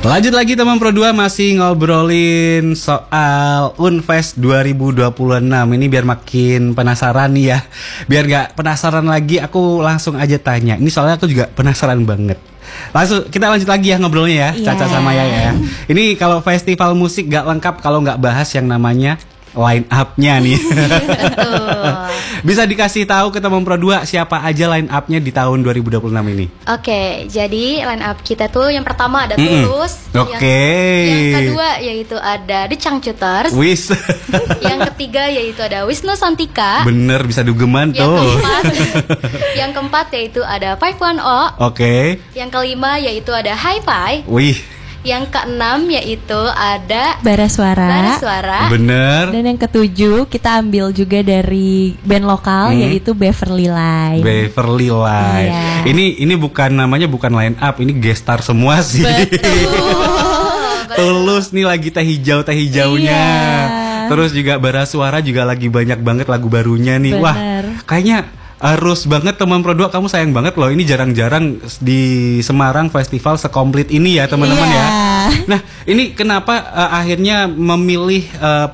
Lanjut lagi teman Pro 2, masih ngobrolin soal Unfest 2026. Ini biar makin penasaran nih ya. Biar gak penasaran lagi, aku langsung aja tanya. Ini soalnya aku juga penasaran banget. Langsung kita lanjut lagi ya ngobrolnya ya, Caca sama Yaya ya. Ini kalau festival musik gak lengkap kalau gak bahas yang namanya line up-nya nih. Bisa dikasih tahu ke teman Pro 2 siapa aja line up-nya di tahun 2026 ini? Oke, jadi line up kita tuh yang pertama ada Tulus. Yang kedua yaitu ada The Changcuters. Wis. Yang ketiga yaitu ada Wisnu Santika. Bener, bisa dugeman tuh. Yang keempat yaitu ada 510. Oke. Yang kelima yaitu ada Hi-Fi. Wih. Yang keenam yaitu ada Bara Suara. Bener. Dan yang ketujuh kita ambil juga dari band lokal yaitu Beverly Line. Beverly Line. Iya. Ini bukan namanya, bukan line up, ini guest star semua sih. Tulus nih lagi teh hijaunya. Iya. Terus juga Bara Suara juga lagi banyak banget lagu barunya nih. Bener. Wah, kayaknya harus banget teman Pro 2, kamu sayang banget loh. Ini jarang-jarang di Semarang festival sekomplit ini ya teman-teman ya. Nah, ini kenapa akhirnya memilih